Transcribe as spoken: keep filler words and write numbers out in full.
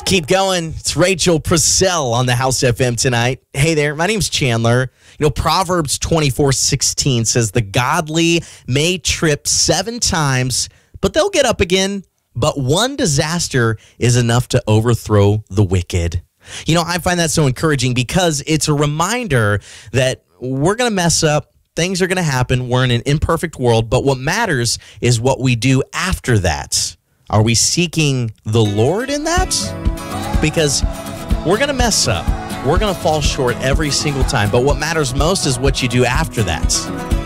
Keep going. It's Rachel Purcell on the House F M tonight. Hey there, my name's Chandler. You know, Proverbs twenty-four sixteen says, the godly may trip seven times, but they'll get up again. But one disaster is enough to overthrow the wicked. You know, I find that so encouraging because it's a reminder that we're going to mess up. Things are going to happen. We're in an imperfect world. But what matters is what we do after that. Are we seeking the Lord in that? Because we're going to mess up. We're going to fall short every single time. But what matters most is what you do after that.